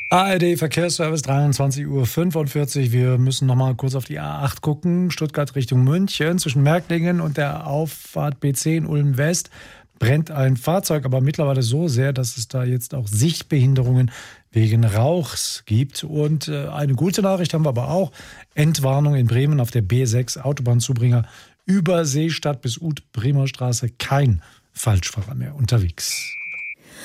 ARD Verkehrsservice, 23:45 Uhr. Wir müssen noch mal kurz auf die A8 gucken. Stuttgart Richtung München. Zwischen Märklingen und der Auffahrt B10 Ulm West brennt ein Fahrzeug, aber mittlerweile so sehr, dass es da jetzt auch Sichtbehinderungen wegen Rauchs gibt. Und eine gute Nachricht haben wir aber auch. Entwarnung in Bremen auf der B6 Autobahnzubringer über Seestadt bis Ut-Bremer Straße. Kein Falschfahrer mehr unterwegs.